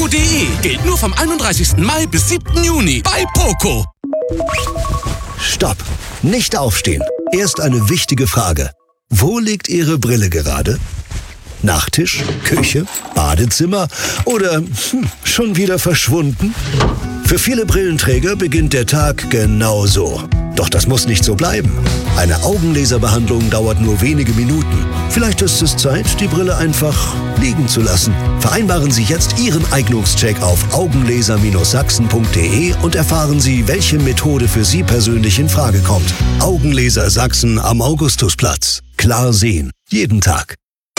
poco.de. Gilt nur vom 31. Mai bis 7. Juni bei Poco. Stopp! Nicht aufstehen. Erst eine wichtige Frage. Wo liegt Ihre Brille gerade? Nachttisch, Küche, Badezimmer oder schon wieder verschwunden? Für viele Brillenträger beginnt der Tag genau so. Doch das muss nicht so bleiben. Eine Augenlaserbehandlung dauert nur wenige Minuten. Vielleicht ist es Zeit, die Brille einfach liegen zu lassen. Vereinbaren Sie jetzt Ihren Eignungscheck auf augenlaser-sachsen.de und erfahren Sie, welche Methode für Sie persönlich in Frage kommt. Augenlaser Sachsen am Augustusplatz. Klar sehen. Jeden Tag.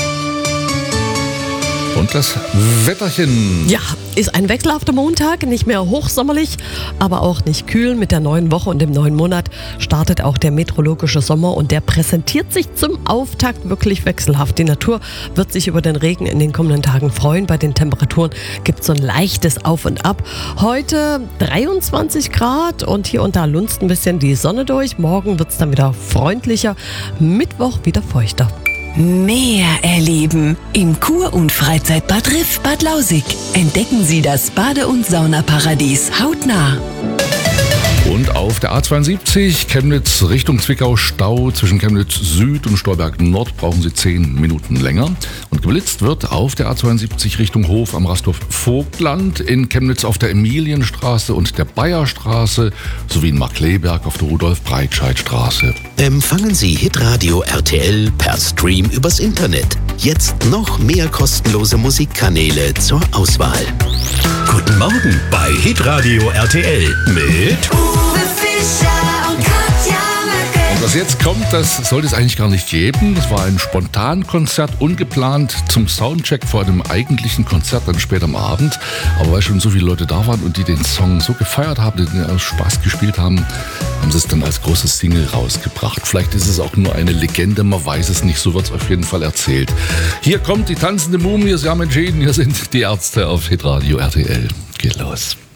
Und das Wetterchen. Ja, ist ein wechselhafter Montag, nicht mehr hochsommerlich, aber auch nicht kühl. Mit der neuen Woche und dem neuen Monat startet auch der meteorologische Sommer und der präsentiert sich zum Auftakt wirklich wechselhaft. Die Natur wird sich über den Regen in den kommenden Tagen freuen. Bei den Temperaturen gibt es so ein leichtes Auf und Ab. Heute 23 Grad und hier und da lunzt ein bisschen die Sonne durch. Morgen wird es dann wieder freundlicher, Mittwoch wieder feuchter. Meer erleben im Kur- und Freizeitbad Riff Bad Lausick. Entdecken Sie das Bade- und Saunaparadies hautnah. Und auf der A72 Chemnitz Richtung Zwickau Stau zwischen Chemnitz Süd und Stolberg Nord brauchen Sie 10 Minuten länger. Und geblitzt wird auf der A72 Richtung Hof am Rasthof Vogtland, in Chemnitz auf der Emilienstraße und der Bayerstraße sowie in Markleeberg auf der Rudolf-Breitscheid-Straße. Empfangen Sie Hitradio RTL per Stream übers Internet. Jetzt noch mehr kostenlose Musikkanäle zur Auswahl. Guten Morgen bei Hitradio RTL mit Uwe Fischer und Katja Möcke. Und was jetzt kommt, das sollte es eigentlich gar nicht geben. Das war ein Spontankonzert, ungeplant zum Soundcheck vor einem eigentlichen Konzert dann später am Abend. Aber weil schon so viele Leute da waren und die den Song so gefeiert haben, den aus Spaß gespielt haben, haben sie es dann als großes Single rausgebracht. Vielleicht ist es auch nur eine Legende, man weiß es nicht, so wird es auf jeden Fall erzählt. Hier kommt die tanzende Mumie, sie haben entschieden, hier sind die Ärzte auf Hitradio RTL. Geht los.